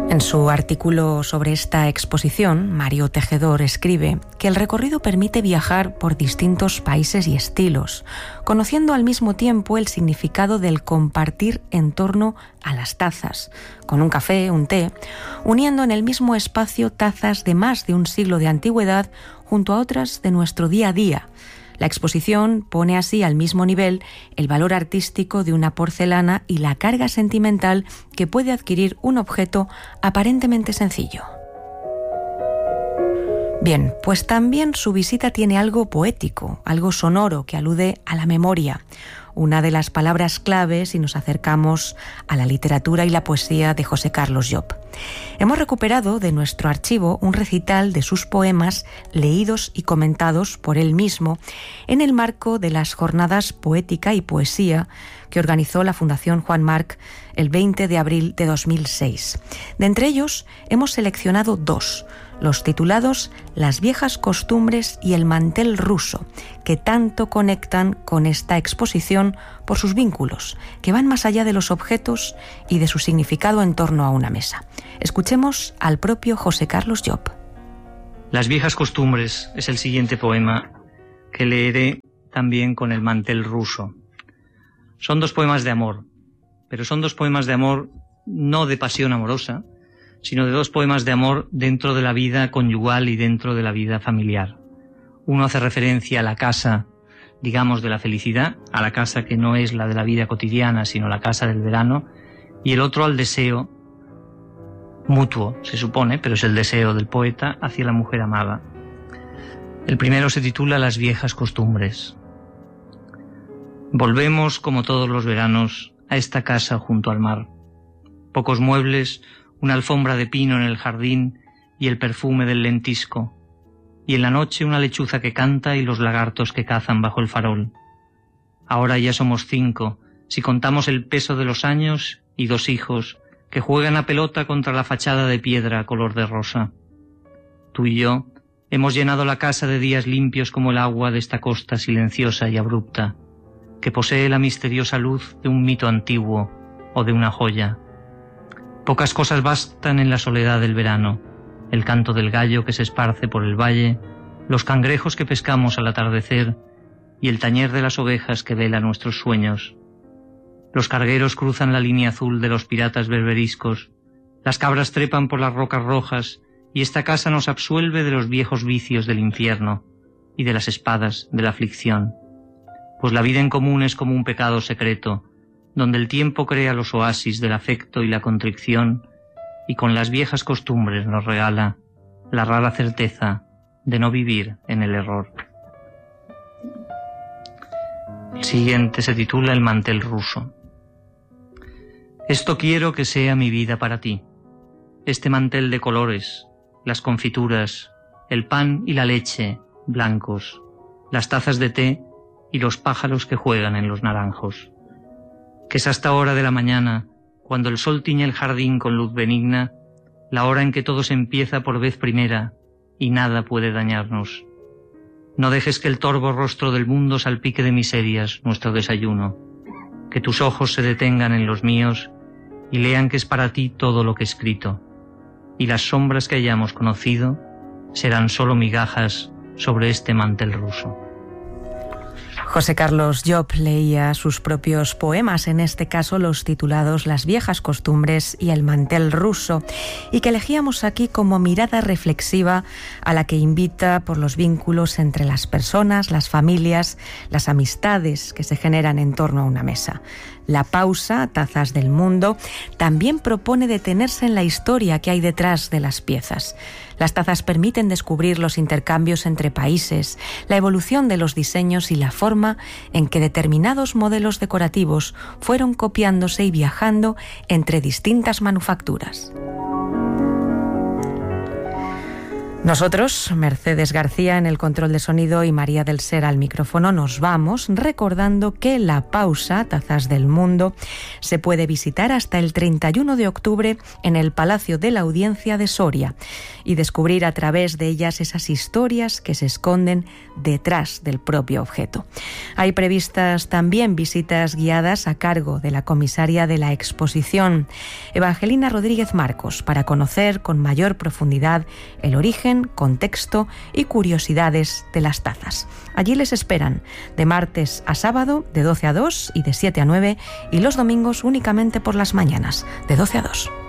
En su artículo sobre esta exposición, Mario Tejedor escribe que el recorrido permite viajar por distintos países y estilos, conociendo al mismo tiempo el significado del compartir en torno a las tazas, con un café, un té, uniendo en el mismo espacio tazas de más de un siglo de antigüedad junto a otras de nuestro día a día. La exposición pone así al mismo nivel el valor artístico de una porcelana y la carga sentimental que puede adquirir un objeto aparentemente sencillo. Bien, pues también su visita tiene algo poético, algo sonoro que alude a la memoria, una de las palabras clave si nos acercamos a la literatura y la poesía de José Carlos Llop. Hemos recuperado de nuestro archivo un recital de sus poemas leídos y comentados por él mismo en el marco de las Jornadas Poética y Poesía que organizó la Fundación Juan March el 20 de abril de 2006. De entre ellos hemos seleccionado dos, los titulados Las viejas costumbres y El mantel ruso, que tanto conectan con esta exposición por sus vínculos, que van más allá de los objetos y de su significado en torno a una mesa. Escuchemos al propio José Carlos Llop. Las viejas costumbres es el siguiente poema que leeré también con El mantel ruso. Son dos poemas de amor, pero son dos poemas de amor no de pasión amorosa, sino de dos poemas de amor dentro de la vida conyugal y dentro de la vida familiar. Uno hace referencia a la casa, digamos, de la felicidad, a la casa que no es la de la vida cotidiana, sino la casa del verano, y el otro al deseo mutuo, se supone, pero es el deseo del poeta hacia la mujer amada. El primero se titula Las viejas costumbres. Volvemos, como todos los veranos, a esta casa junto al mar. Pocos muebles, una alfombra de pino en el jardín y el perfume del lentisco, y en la noche una lechuza que canta y los lagartos que cazan bajo el farol. Ahora ya somos 5, si contamos el peso de los años, y 2 hijos que juegan a pelota contra la fachada de piedra color de rosa. Tú y yo hemos llenado la casa de días limpios como el agua de esta costa silenciosa y abrupta, que posee la misteriosa luz de un mito antiguo o de una joya. Pocas cosas bastan en la soledad del verano: el canto del gallo que se esparce por el valle, los cangrejos que pescamos al atardecer y el tañer de las ovejas que vela nuestros sueños. Los cargueros cruzan la línea azul de los piratas berberiscos, las cabras trepan por las rocas rojas y esta casa nos absuelve de los viejos vicios del infierno y de las espadas de la aflicción. Pues la vida en común es como un pecado secreto, donde el tiempo crea los oasis del afecto y la contrición, y con las viejas costumbres nos regala la rara certeza de no vivir en el error. El siguiente se titula El mantel ruso. Esto quiero que sea mi vida para ti, este mantel de colores, las confituras, el pan y la leche blancos, las tazas de té y los pájaros que juegan en los naranjos. Que es hasta hora de la mañana, cuando el sol tiñe el jardín con luz benigna, la hora en que todo se empieza por vez primera y nada puede dañarnos. No dejes que el torvo rostro del mundo salpique de miserias nuestro desayuno, que tus ojos se detengan en los míos y lean que es para ti todo lo que he escrito, y las sombras que hayamos conocido serán solo migajas sobre este mantel ruso. José Carlos Llop leía sus propios poemas, en este caso los titulados Las viejas costumbres y El mantel ruso, y que elegíamos aquí como mirada reflexiva a la que invita por los vínculos entre las personas, las familias, las amistades que se generan en torno a una mesa. La pausa, Tazas del Mundo, también propone detenerse en la historia que hay detrás de las piezas. Las tazas permiten descubrir los intercambios entre países, la evolución de los diseños y la forma en que determinados modelos decorativos fueron copiándose y viajando entre distintas manufacturas. Nosotros, Mercedes García en el control de sonido y María del Ser al micrófono, nos vamos recordando que La Pausa, Tazas del Mundo, se puede visitar hasta el 31 de octubre en el Palacio de la Audiencia de Soria y descubrir a través de ellas esas historias que se esconden detrás del propio objeto. Hay previstas también visitas guiadas a cargo de la comisaria de la exposición, Evangelina Rodríguez Marcos, para conocer con mayor profundidad el origen, contexto y curiosidades de las tazas. Allí les esperan de martes a sábado de 12 a 2 y de 7 a 9 y los domingos únicamente por las mañanas de 12 a 2.